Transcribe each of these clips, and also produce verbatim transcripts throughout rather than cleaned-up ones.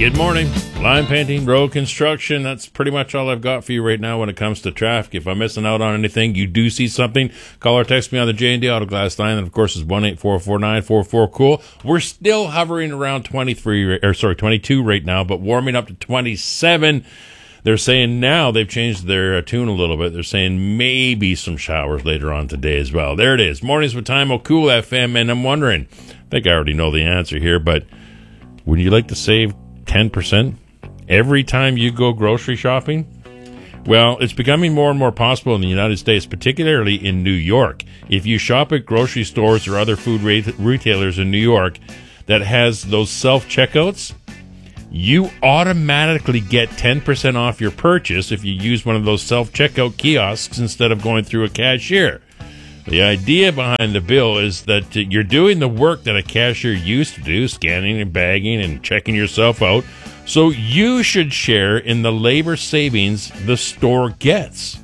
Good morning. Line painting, road construction. That's pretty much all I've got for you right now when it comes to traffic. If I'm missing out on anything, you do see something, call or text me on the J and D Auto Glass line. And of course, it's one eight four four nine four four cool. We're still hovering around twenty-three, or sorry, twenty-two right now, but warming up to twenty-seven. They're saying now they've changed their uh, tune a little bit. They're saying maybe some showers later on today as well. There it is. Mornings with Time O'Cool F M, and I'm wondering, I think I already know the answer here, but would you like to save ten percent every time you go grocery shopping? Well, it's becoming more and more possible in the United States, particularly in New York. If you shop at grocery stores or other food re- retailers in New York that has those self-checkouts, you automatically get ten percent off your purchase if you use one of those self-checkout kiosks instead of going through a cashier. The idea behind the bill is that you're doing the work that a cashier used to do, scanning and bagging and checking yourself out, so you should share in the labor savings the store gets.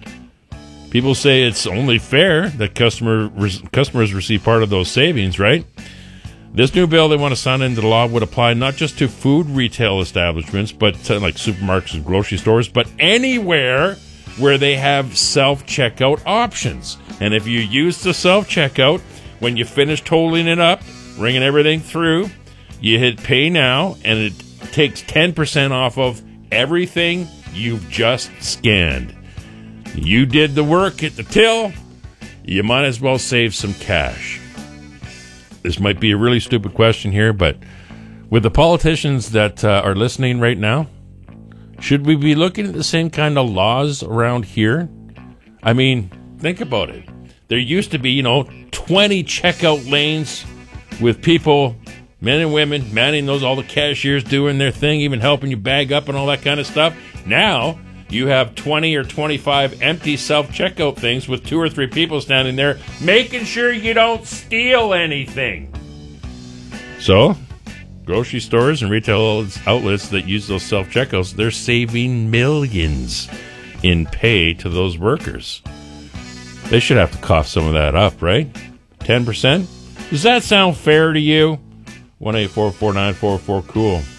People say it's only fair that customer customers receive part of those savings, right? This new bill they want to sign into law would apply not just to food retail establishments, but to, like supermarkets and grocery stores, but anywhere where they have self-checkout options. And if you use the self-checkout, when you finish totaling it up, ringing everything through, you hit pay now, and it takes ten percent off of everything you've just scanned. You did the work at the till, you might as well save some cash. This might be a really stupid question here, but with the politicians that uh, are listening right now, should we be looking at the same kind of laws around here? I mean, think about it. There used to be, you know, twenty checkout lanes with people, men and women, manning those, all the cashiers doing their thing, even helping you bag up and all that kind of stuff. Now, you have twenty or twenty-five empty self-checkout things with two or three people standing there making sure you don't steal anything. So, grocery stores and retail outlets that use those self-checkouts, they're saving millions in pay to those workers. They should have to cough some of that up, right? ten percent? Does that sound fair to you? one eight four four nine four four cool.